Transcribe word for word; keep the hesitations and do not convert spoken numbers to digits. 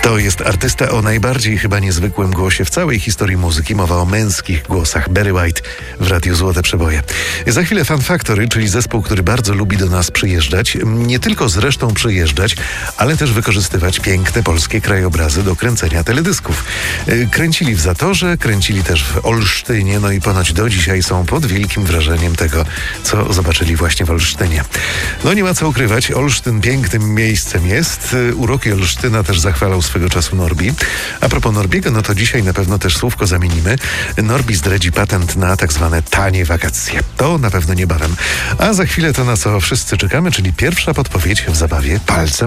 To jest artysta o najbardziej chyba niezwykłym głosie w całej historii muzyki. Mowa o męskich głosach. Barry White w Radiu Złote Przeboje. Za chwilę Fun Factory, czyli zespół, który bardzo lubi do nas przyjeżdżać. Nie tylko zresztą przyjeżdżać, ale też wykorzystywać piękne polskie krajobrazy do kręcenia teledysków. Kręcili w Zatorze, kręcili też w Olsztynie, no i ponoć do dzisiaj są pod wielkim wrażeniem tego, co zobaczyli właśnie w Olsztynie. No nie ma co ukrywać, Olsztyn pięknym miejscem jest. Uroki Olsztyna też zachwalał swego czasu Norbi. A propos Norbiego, no to dzisiaj na pewno też słówko zamienimy. Norbi zdradzi patent na tak zwane tanie wakacje. To na pewno niebawem. A za chwilę to, na co wszyscy czekamy, czyli pierwsza podpowiedź w zabawie palcem